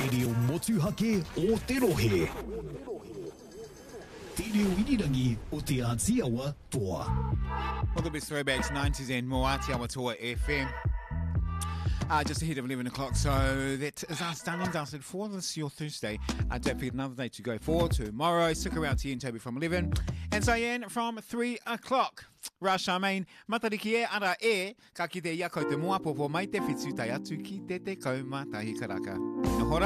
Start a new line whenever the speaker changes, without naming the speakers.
Te reo motuhake o te rohe. Te reo irirangi o te Ātiawa toa.
Well, the best throwbacks 90s and more Ātiawa Toa FM. Just ahead of 11 o'clock, so that is us done and dusted for this your Thursday. Don't forget another day to go for tomorrow. Stick around to Ian Toby from 11 and Zayan from 3 o'clock. Rā Charmaine, matariki e ara e, ka ki te ia ko te moa popo mai te whitu tai atu ki te kaumatahi karaka. Nō hora.